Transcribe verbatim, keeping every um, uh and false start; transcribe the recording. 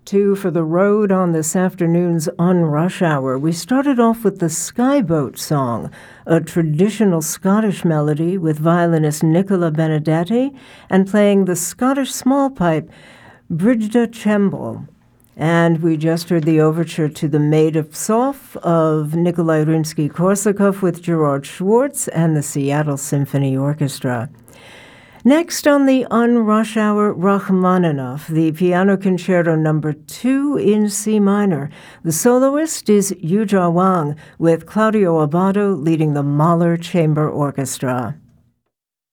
two for the road on this afternoon's On Rush Hour. We started off with the Skyboat Song, a traditional Scottish melody with violinist Nicola Benedetti and playing the Scottish small pipe Brigda Chembal. And we just heard the overture to The Maid of Psov of Nikolai Rimsky-Korsakov with Gerard Schwartz and the Seattle Symphony Orchestra. Next on the On Rush Hour, Rachmaninoff, the Piano Concerto Number two in C minor. The soloist is Yujia Wang, with Claudio Abbado leading the Mahler Chamber Orchestra.